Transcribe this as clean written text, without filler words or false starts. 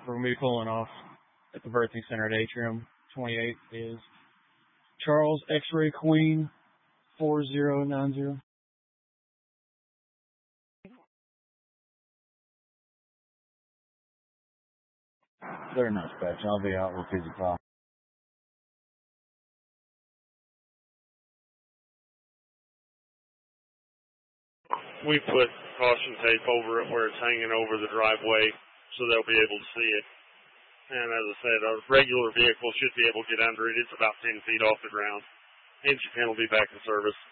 we're going to be pulling off at the birthing center at Atrium. 28 is Charles X-Ray Queen 4090. They're not special. I'll be out with busy call. We put caution tape over it where it's hanging over the driveway so they'll be able to see it. And as I said, a regular vehicle should be able to get under it. It's about 10 feet off the ground. Engine will be back in service.